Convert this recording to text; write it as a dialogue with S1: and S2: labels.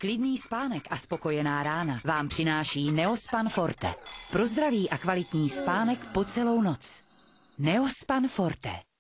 S1: Klidný spánek a spokojená rána vám přináší Neospan Forte. Pro zdravý a kvalitní spánek po celou noc. Neospan Forte.